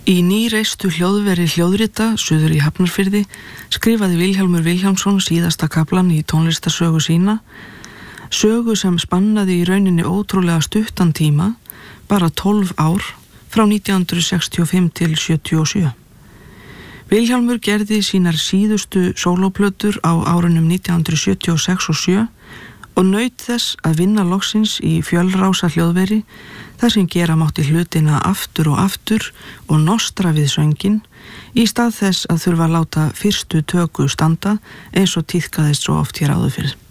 Í nýreistu hljóðveri hljóðrita suður í Hafnarfirði skrifaði Vilhjálmur Vilhjálmsson síðasta kaflan í tónlistarsögu sína, sögu sem spannaði í rauninni ótrúlega stuttan tíma, bara 12 ár, frá 1965 til 77. Vilhjálmur gerði sínar síðustu sólóplötur á árunum 1976 og 7 og naut þess að vinna loksins í fjölrása hljóðveri þar sem gera mátti hlutina aftur og nostra við sönginn í stað þess að þurfa að láta fyrstu töku standa eins og tíðkaðist svo oft hér áður fyrir.